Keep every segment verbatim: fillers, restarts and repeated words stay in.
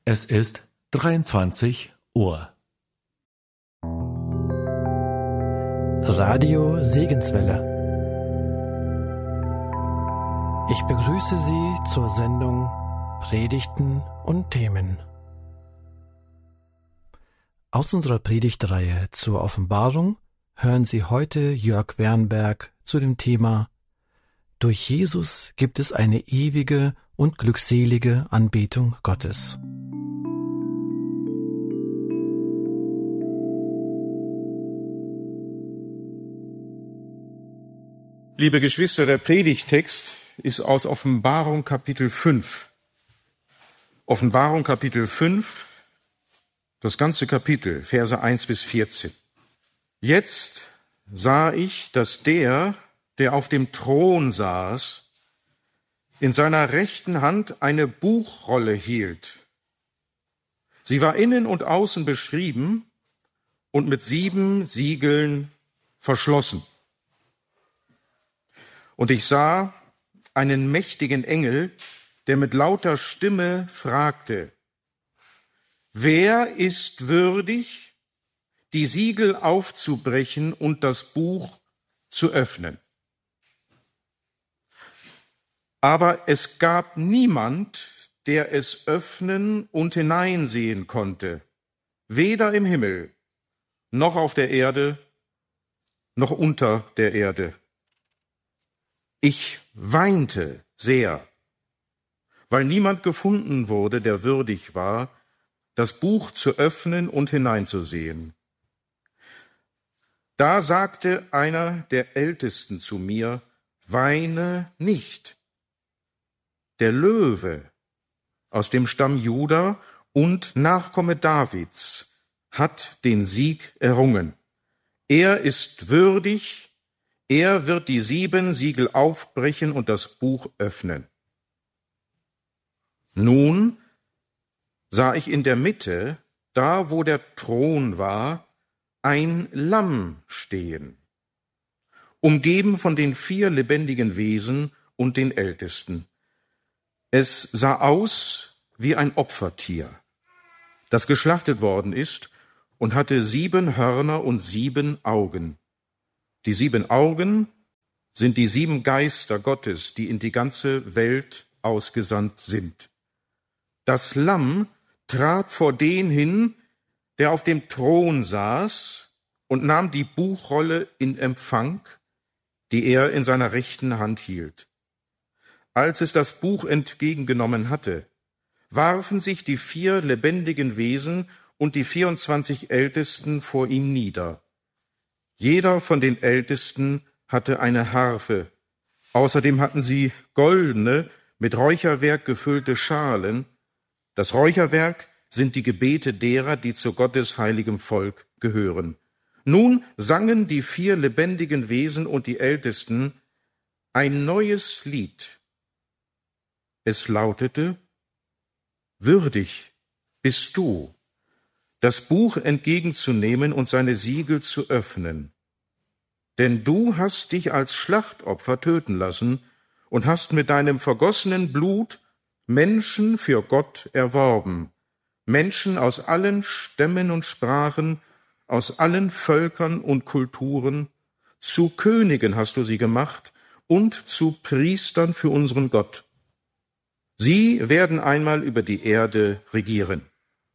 Es ist dreiundzwanzig Uhr. Radio Segenswelle. Ich begrüße Sie zur Sendung Predigten und Themen. Aus unserer Predigtreihe zur Offenbarung hören Sie heute Jörg Wernberg zu dem Thema Durch Jesus gibt es eine ewige und glückselige Anbetung Gottes. Liebe Geschwister, der Predigttext ist aus Offenbarung Kapitel fünf. Offenbarung Kapitel fünf, das ganze Kapitel, Verse eins bis vierzehn. Jetzt sah ich, dass der, der auf dem Thron saß, in seiner rechten Hand eine Buchrolle hielt. Sie war innen und außen beschrieben und mit sieben Siegeln verschlossen. Und ich sah einen mächtigen Engel, der mit lauter Stimme fragte: Wer ist würdig, die Siegel aufzubrechen und das Buch zu öffnen? Aber es gab niemand, der es öffnen und hineinsehen konnte, weder im Himmel, noch auf der Erde, noch unter der Erde. Ich weinte sehr, weil niemand gefunden wurde, der würdig war, das Buch zu öffnen und hineinzusehen. Da sagte einer der Ältesten zu mir: Weine nicht. Der Löwe aus dem Stamm Juda und Nachkomme Davids hat den Sieg errungen. Er ist würdig, er wird die sieben Siegel aufbrechen und das Buch öffnen. Nun sah ich in der Mitte, da wo der Thron war, ein Lamm stehen, umgeben von den vier lebendigen Wesen und den Ältesten. Es sah aus wie ein Opfertier, das geschlachtet worden ist, und hatte sieben Hörner und sieben Augen. Die sieben Augen sind die sieben Geister Gottes, die in die ganze Welt ausgesandt sind. Das Lamm trat vor den hin, der auf dem Thron saß, und nahm die Buchrolle in Empfang, die er in seiner rechten Hand hielt. Als es das Buch entgegengenommen hatte, warfen sich die vier lebendigen Wesen und die vierundzwanzig Ältesten vor ihm nieder. Jeder von den Ältesten hatte eine Harfe. Außerdem hatten sie goldene, mit Räucherwerk gefüllte Schalen. Das Räucherwerk sind die Gebete derer, die zu Gottes heiligem Volk gehören. Nun sangen die vier lebendigen Wesen und die Ältesten ein neues Lied. Es lautete: Würdig bist du, das Buch entgegenzunehmen und seine Siegel zu öffnen. Denn du hast dich als Schlachtopfer töten lassen und hast mit deinem vergossenen Blut Menschen für Gott erworben, Menschen aus allen Stämmen und Sprachen, aus allen Völkern und Kulturen. Zu Königen hast du sie gemacht und zu Priestern für unseren Gott. Sie werden einmal über die Erde regieren.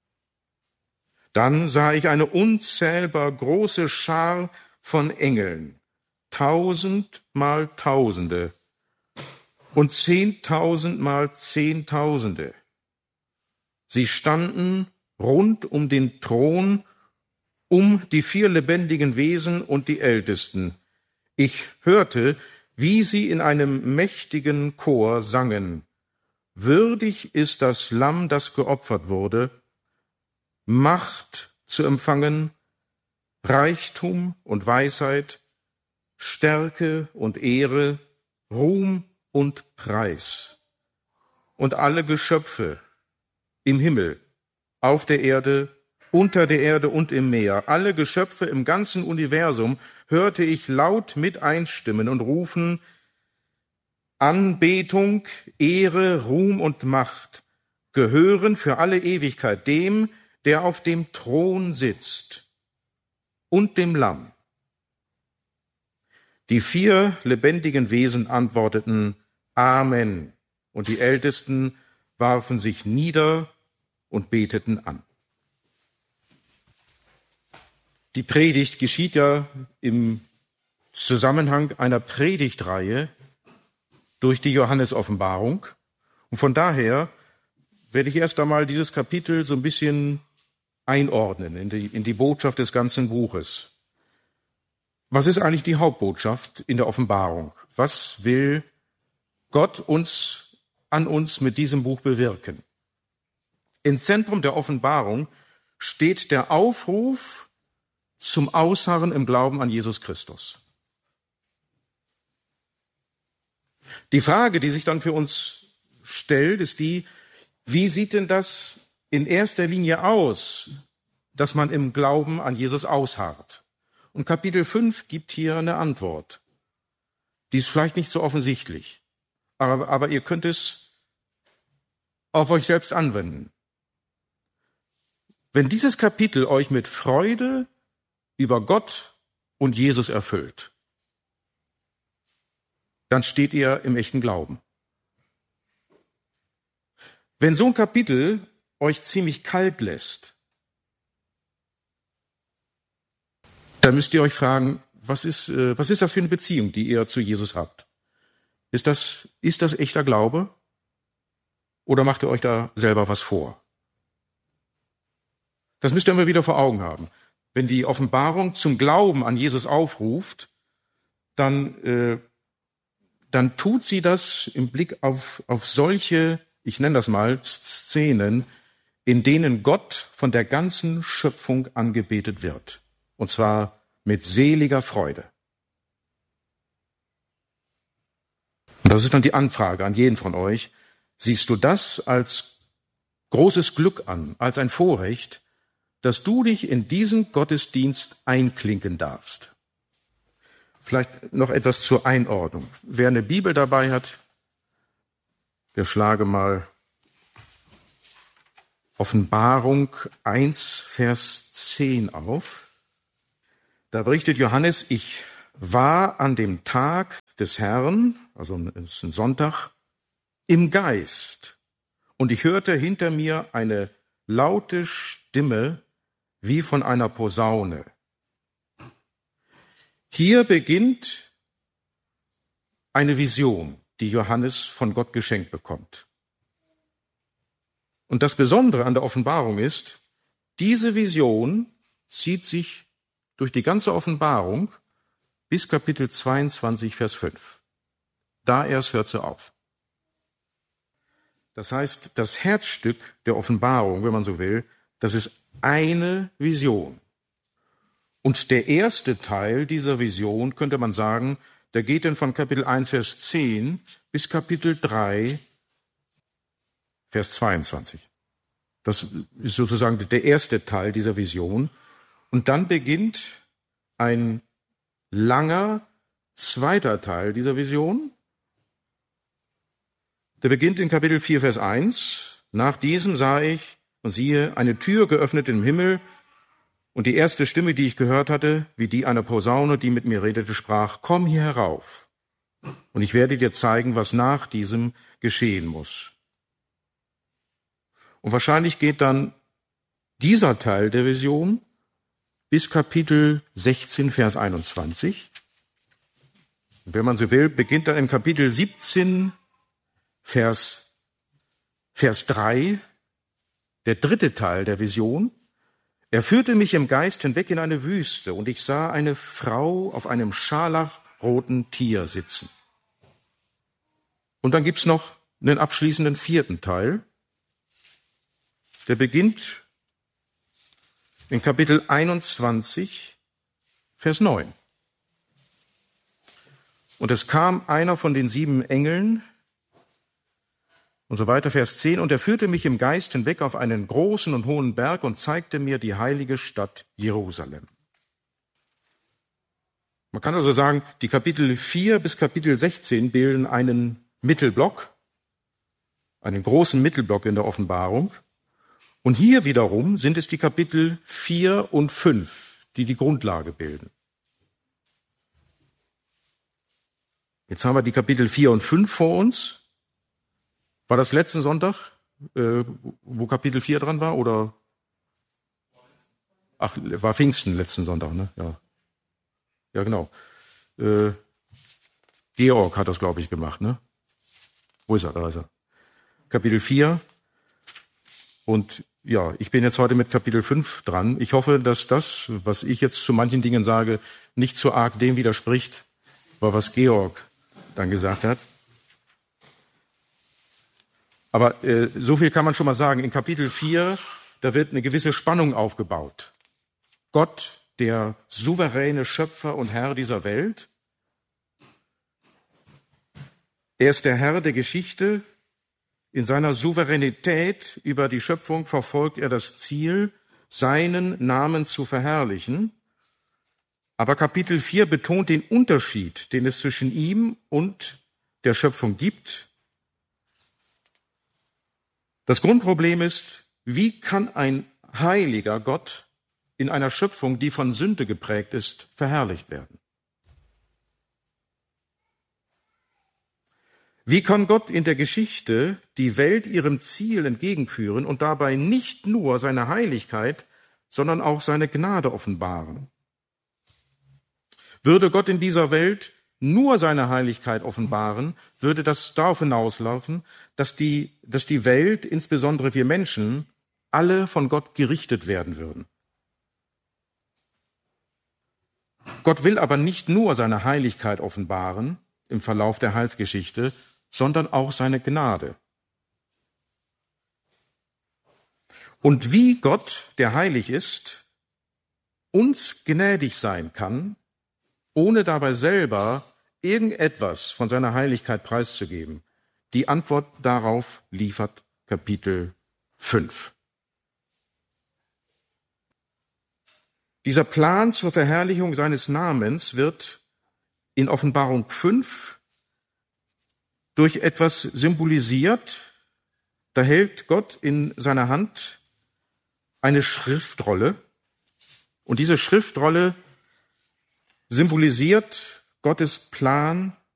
Dann sah ich eine unzählbar große Schar von Engeln, tausend mal Tausende und zehntausend mal Zehntausende. Sie standen rund um den Thron, um die vier lebendigen Wesen und die Ältesten. Ich hörte, wie sie in einem mächtigen Chor sangen: Würdig ist das Lamm, das geopfert wurde, Macht zu empfangen, Reichtum und Weisheit, Stärke und Ehre, Ruhm und Preis. Und alle Geschöpfe im Himmel, auf der Erde, unter der Erde und im Meer, alle Geschöpfe im ganzen Universum, hörte ich laut mit einstimmen und rufen: Anbetung, Ehre, Ruhm und Macht gehören für alle Ewigkeit dem, der auf dem Thron sitzt und dem Lamm. Die vier lebendigen Wesen antworteten Amen, und die Ältesten warfen sich nieder und beteten an. Die Predigt geschieht ja im Zusammenhang einer Predigtreihe durch die Johannes-Offenbarung. Und von daher werde ich erst einmal dieses Kapitel so ein bisschen einordnen in die, in die Botschaft des ganzen Buches. Was ist eigentlich die Hauptbotschaft in der Offenbarung? Was will Gott uns an uns mit diesem Buch bewirken? Im Zentrum der Offenbarung steht der Aufruf zum Ausharren im Glauben an Jesus Christus. Die Frage, die sich dann für uns stellt, ist die, wie sieht denn das in erster Linie aus, dass man im Glauben an Jesus ausharrt? Und Kapitel fünf gibt hier eine Antwort. Die ist vielleicht nicht so offensichtlich, aber, aber ihr könnt es auf euch selbst anwenden. Wenn dieses Kapitel euch mit Freude über Gott und Jesus erfüllt, dann steht ihr im echten Glauben. Wenn so ein Kapitel euch ziemlich kalt lässt, dann müsst ihr euch fragen, was ist, äh, was ist das für eine Beziehung, die ihr zu Jesus habt? Ist das, ist das echter Glaube? Oder macht ihr euch da selber was vor? Das müsst ihr immer wieder vor Augen haben. Wenn die Offenbarung zum Glauben an Jesus aufruft, dann, äh, dann tut sie das im Blick auf, auf solche, ich nenne das mal, Szenen, in denen Gott von der ganzen Schöpfung angebetet wird. Und zwar mit seliger Freude. Und das ist dann die Anfrage an jeden von euch. Siehst du das als großes Glück an, als ein Vorrecht, dass du dich in diesen Gottesdienst einklinken darfst? Vielleicht noch etwas zur Einordnung. Wer eine Bibel dabei hat, der schlage mal Offenbarung eins, Vers zehn auf. Da berichtet Johannes, ich war an dem Tag des Herrn, also es ist ein Sonntag, im Geist. Und ich hörte hinter mir eine laute Stimme wie von einer Posaune. Hier beginnt eine Vision, die Johannes von Gott geschenkt bekommt. Und das Besondere an der Offenbarung ist, diese Vision zieht sich durch die ganze Offenbarung bis Kapitel zweiundzwanzig, Vers fünf. Da erst hört sie auf. Das heißt, das Herzstück der Offenbarung, wenn man so will, das ist eine Vision. Und der erste Teil dieser Vision, könnte man sagen, der geht dann von Kapitel eins, Vers zehn bis Kapitel drei, Vers zweiundzwanzig. Das ist sozusagen der erste Teil dieser Vision. Und dann beginnt ein langer zweiter Teil dieser Vision. Der beginnt in Kapitel vier, Vers eins. Nach diesem sah ich und siehe eine Tür geöffnet im Himmel, und die erste Stimme, die ich gehört hatte, wie die einer Posaune, die mit mir redete, sprach, komm hier herauf, und ich werde dir zeigen, was nach diesem geschehen muss. Und wahrscheinlich geht dann dieser Teil der Vision bis Kapitel sechzehn, Vers einundzwanzig. Und wenn man so will, beginnt dann im Kapitel siebzehn, Vers, Vers drei, der dritte Teil der Vision. Er führte mich im Geist hinweg in eine Wüste, und ich sah eine Frau auf einem scharlachroten Tier sitzen. Und dann gibt's noch einen abschließenden vierten Teil. Der beginnt in Kapitel einundzwanzig, Vers neun. Und es kam einer von den sieben Engeln, und so weiter, Vers zehn, und er führte mich im Geist hinweg auf einen großen und hohen Berg und zeigte mir die heilige Stadt Jerusalem. Man kann also sagen, die Kapitel vier bis Kapitel sechzehn bilden einen Mittelblock, einen großen Mittelblock in der Offenbarung. Und hier wiederum sind es die Kapitel vier und fünf, die die Grundlage bilden. Jetzt haben wir die Kapitel vier und fünf vor uns. War das letzten Sonntag, äh, wo Kapitel vier dran war? Oder? Ach, war Pfingsten letzten Sonntag, ne? Ja, ja genau. Äh, Georg hat das, glaube ich, gemacht, ne? Wo ist er? Da ist er. Kapitel vier. Und ja, ich bin jetzt heute mit Kapitel fünf dran. Ich hoffe, dass das, was ich jetzt zu manchen Dingen sage, nicht zu arg dem widerspricht, was Georg dann gesagt hat. Aber äh, so viel kann man schon mal sagen. In Kapitel vier, da wird eine gewisse Spannung aufgebaut. Gott, der souveräne Schöpfer und Herr dieser Welt. Er ist der Herr der Geschichte. In seiner Souveränität über die Schöpfung verfolgt er das Ziel, seinen Namen zu verherrlichen. Aber Kapitel vier betont den Unterschied, den es zwischen ihm und der Schöpfung gibt. Das Grundproblem ist, wie kann ein heiliger Gott in einer Schöpfung, die von Sünde geprägt ist, verherrlicht werden? Wie kann Gott in der Geschichte die Welt ihrem Ziel entgegenführen und dabei nicht nur seine Heiligkeit, sondern auch seine Gnade offenbaren? Würde Gott in dieser Welt nur seine Heiligkeit offenbaren, würde das darauf hinauslaufen, dass die, dass die Welt, insbesondere wir Menschen, alle von Gott gerichtet werden würden. Gott will aber nicht nur seine Heiligkeit offenbaren im Verlauf der Heilsgeschichte, sondern auch seine Gnade. Und wie Gott, der heilig ist, uns gnädig sein kann, ohne dabei selber irgendetwas von seiner Heiligkeit preiszugeben, die Antwort darauf liefert Kapitel fünf. Dieser Plan zur Verherrlichung seines Namens wird in Offenbarung fünf durch etwas symbolisiert. Da hält Gott in seiner Hand eine Schriftrolle. Und diese Schriftrolle symbolisiert Gottes Plan